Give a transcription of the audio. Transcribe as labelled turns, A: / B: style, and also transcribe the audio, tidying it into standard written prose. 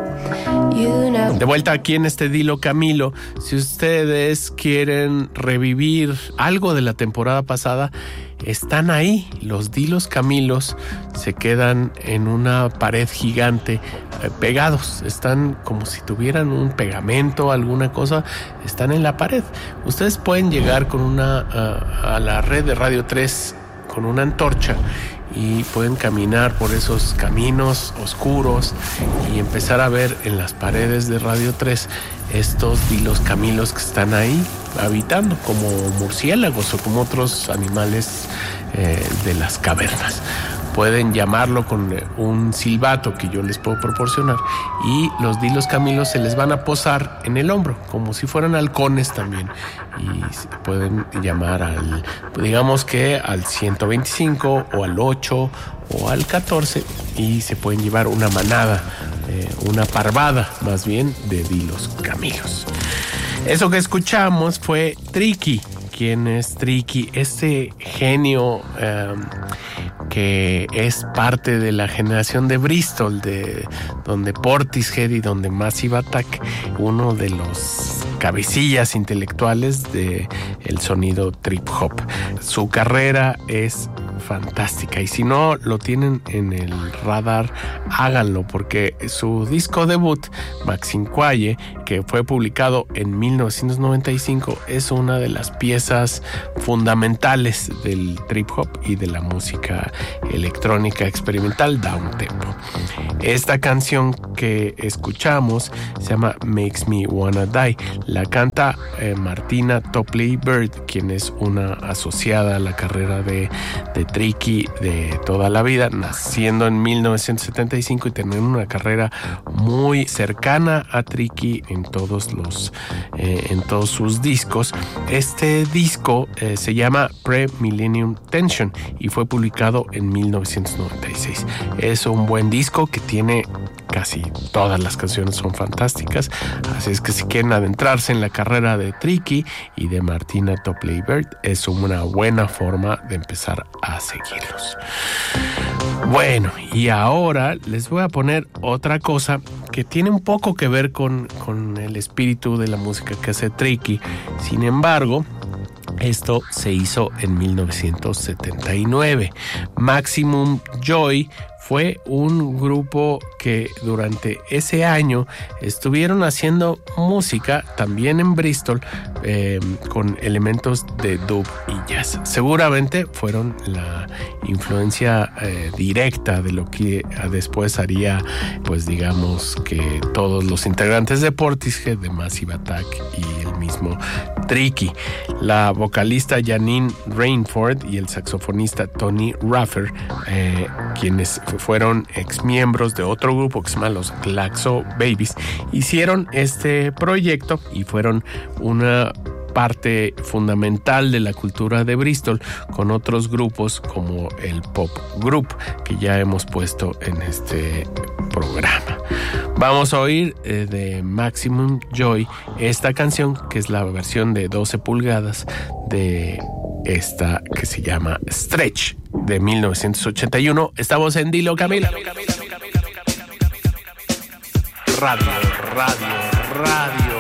A: De vuelta aquí en este Dilo Camilo. Si ustedes quieren revivir algo de la temporada pasada, están ahí. Los Dilos Camilos se quedan en una pared gigante, pegados. Están como si tuvieran un pegamento, alguna cosa. Están en la pared. Ustedes pueden llegar con a la red de Radio 3 con una antorcha y pueden caminar por esos caminos oscuros y empezar a ver en las paredes de Radio 3 estos Dilos Camilos que están ahí habitando como murciélagos o como otros animales de las cavernas. Pueden llamarlo con un silbato que yo les puedo proporcionar y los Dilos Camilos se les van a posar en el hombro como si fueran halcones también, y pueden llamar al 125 o al 8 o al 14 y se pueden llevar una manada, una parvada más bien de Dilos Camilos. Eso que escuchamos fue Tricky. ¿Quién es Tricky? Este genio que es parte de la generación de Bristol, donde Portishead y donde Massive Attack, uno de los cabecillas intelectuales de el sonido trip hop. Su carrera es fantástica y si no lo tienen en el radar, háganlo, porque su disco debut, Maxinquaye, que fue publicado en 1995, es una de las piezas fundamentales del trip hop y de la música electrónica experimental downtempo. Esta canción que escuchamos se llama Makes Me Wanna Die. La canta Martina Topley Bird, quien es una asociada a la carrera de Tricky de toda la vida, naciendo en 1975 y teniendo una carrera muy cercana a Tricky en todos sus discos. Este disco se llama Pre-Millennium Tension y fue publicado en 1996. Es un buen disco que tiene casi todas las canciones, son fantásticas, así es que si quieren adentrarse en la carrera de Tricky y de Martina Topley Bird, es una buena forma de empezar a seguirlos. Bueno, y ahora les voy a poner otra cosa que tiene un poco que ver con el espíritu de la música que hace Tricky. Sin embargo, esto se hizo en 1979. Maximum Joy fue un grupo que durante ese año estuvieron haciendo música también en Bristol con elementos de dub y jazz. Seguramente fueron la influencia directa de lo que después haría, pues digamos que todos los integrantes de Portishead, de Massive Attack y el mismo Tricky. La vocalista Janine Rainford y el saxofonista Tony Raffer, quienes fueron exmiembros de otro grupo que se llama los Glaxo Babies, hicieron este proyecto y fueron una parte fundamental de la cultura de Bristol, con otros grupos como el Pop Group que ya hemos puesto en este programa. Vamos a oír de Maximum Joy esta canción, que es la versión de 12 pulgadas de esta que se llama Stretch de 1981. Estamos en Dilo Camilo. Radio.